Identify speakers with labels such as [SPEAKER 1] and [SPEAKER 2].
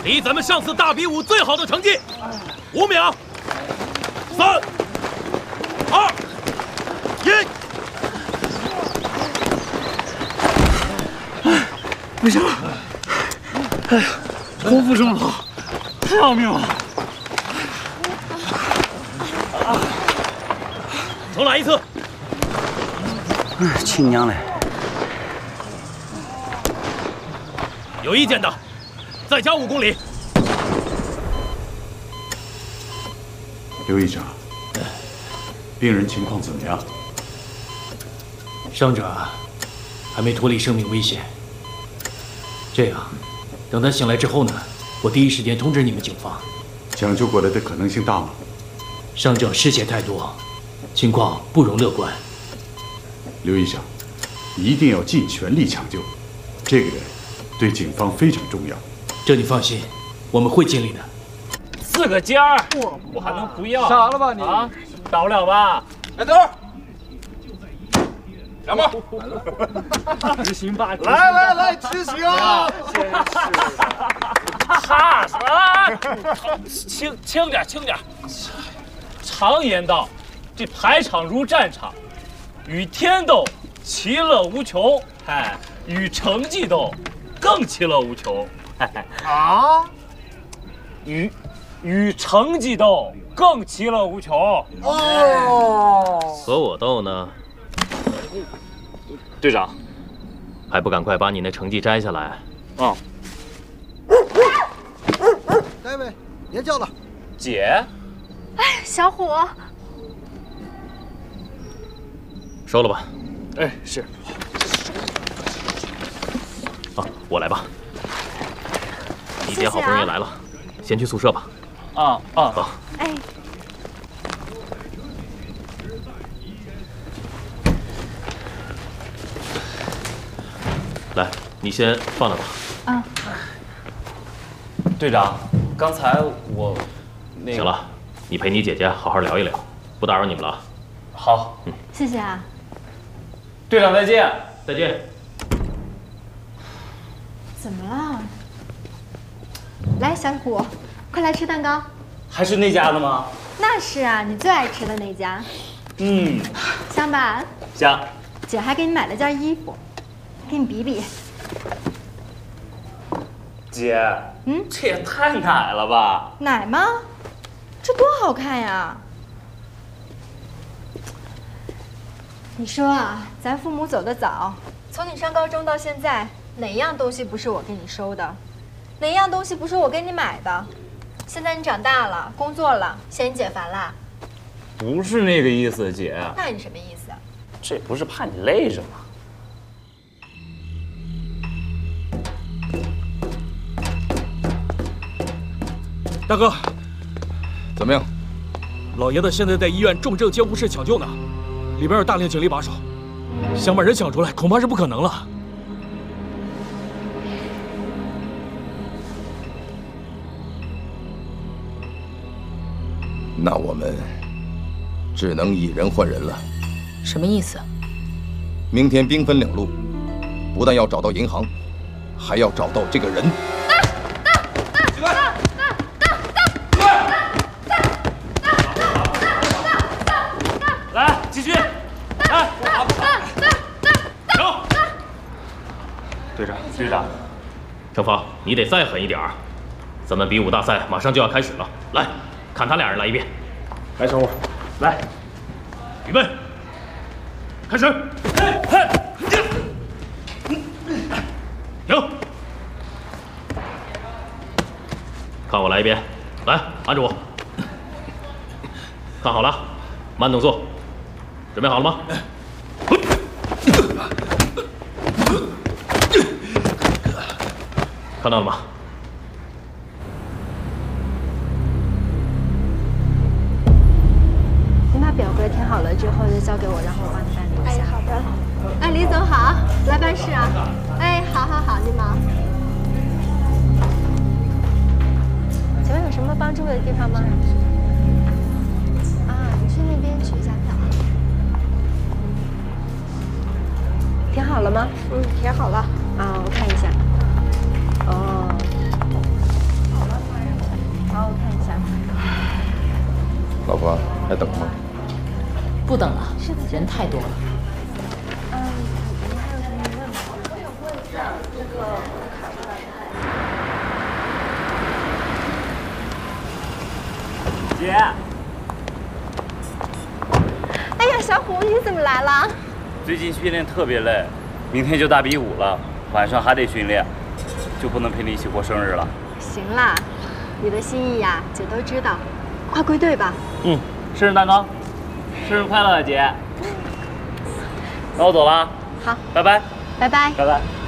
[SPEAKER 1] 离咱们上次大比武最好的成绩5秒，3、2、1。
[SPEAKER 2] 不行了！哎呀，功夫这么好，太要命了！
[SPEAKER 1] 重来一次。
[SPEAKER 2] 亲娘嘞！
[SPEAKER 1] 有意见的，再加5公里。
[SPEAKER 3] 刘医生，病人情况怎么样？
[SPEAKER 4] 伤者还没脱离生命危险。这样，等他醒来之后呢，我第一时间通知你们警方。
[SPEAKER 3] 抢救过来的可能性大吗？
[SPEAKER 4] 伤者失血太多，情况不容乐观。
[SPEAKER 3] 刘医生，一定要尽全力抢救，这个人对警方非常重要。
[SPEAKER 4] 这你放心，我们会尽力的。
[SPEAKER 1] 4个尖儿，我还能不要？
[SPEAKER 2] 傻了吧你？
[SPEAKER 1] 啊，到不了吧？
[SPEAKER 2] 来，等会儿。
[SPEAKER 1] 两步，
[SPEAKER 2] 执行吧！
[SPEAKER 5] 来，执行！
[SPEAKER 1] 怕什么？轻点。常言道，这排场如战场，与天斗，其乐无穷；与成绩斗，更其乐无穷。
[SPEAKER 5] 啊？
[SPEAKER 1] 与成绩斗，更其乐无穷。
[SPEAKER 5] 哦。
[SPEAKER 6] 和我斗呢？
[SPEAKER 1] 队长，
[SPEAKER 6] 还不赶快把你那成绩摘下来！
[SPEAKER 1] 嗯。
[SPEAKER 5] 戴维，别叫了。
[SPEAKER 1] 姐。
[SPEAKER 7] 哎，小虎。
[SPEAKER 6] 收了吧。
[SPEAKER 1] 哎，是。
[SPEAKER 6] 啊，我来吧。你姐好不容易来了，先去宿舍吧。
[SPEAKER 1] 好。
[SPEAKER 7] 哎。
[SPEAKER 6] 来，你先放那吧。
[SPEAKER 7] 嗯。
[SPEAKER 1] 队长，刚才我
[SPEAKER 6] 行了，你陪你姐姐好好聊一聊，不打扰你们了。
[SPEAKER 1] 好。
[SPEAKER 7] 谢谢啊。
[SPEAKER 1] 队长再见。
[SPEAKER 6] 再见。
[SPEAKER 7] 怎么了？来，小虎，快来吃蛋糕。
[SPEAKER 1] 还是那家的吗？
[SPEAKER 7] 那是啊，你最爱吃的那家。香吧？
[SPEAKER 1] 香。
[SPEAKER 7] 姐还给你买了件衣服，给你比比。
[SPEAKER 1] 姐，这也太奶了吧？
[SPEAKER 7] 奶吗？这多好看呀！你说啊，咱父母走得早，从你上高中到现在，哪样东西不是我给你收的？哪样东西不是我给你买的？现在你长大了，工作了，嫌你姐烦啦？
[SPEAKER 1] 不是那个意思，姐。
[SPEAKER 7] 那你什么意思啊？
[SPEAKER 1] 这不是怕你累着吗？ 大哥，
[SPEAKER 8] 怎么样？
[SPEAKER 1] 老爷子现在在医院重症监护室抢救呢，里边有大量警力把守，想把人抢出来恐怕是不可能了。
[SPEAKER 8] 那我们只能以人换人了。
[SPEAKER 9] 什么意思？
[SPEAKER 8] 明天兵分2路，不但要找到银行，还要找到这个人。
[SPEAKER 1] 来，继续。来，走。队长，
[SPEAKER 6] 程芳，你得再狠一点儿。咱们比武大赛马上就要开始了，来，看他俩人来一遍。
[SPEAKER 1] 来，小虎，来，
[SPEAKER 6] 预备，开始。停。看我来一遍，来，按着我。看好了，慢动作，准备好了吗？看到了吗？
[SPEAKER 7] 你把表格填好了之后就交给我，然后我帮你办理一下。好的。哎，李总好，来办事啊。哎，好，您忙。请问有什么帮助的地方吗？啊，你去那边取一下票。填好了吗？填好了。啊，我看一下。哦。
[SPEAKER 8] 老婆还等吗？
[SPEAKER 9] 不等了，人太多了。
[SPEAKER 2] 姐，
[SPEAKER 7] 哎呀，小虎，你怎么来了？
[SPEAKER 2] 最近训练特别累，明天就大比武了，晚上还得训练，就不能陪你一起过生日了。
[SPEAKER 7] 行啦，你的心意呀，姐都知道，快归队吧。
[SPEAKER 2] 嗯，生日蛋糕，生日快乐，姐。那我走了。
[SPEAKER 7] 好，
[SPEAKER 2] 拜拜。
[SPEAKER 7] 拜拜。
[SPEAKER 2] 拜拜。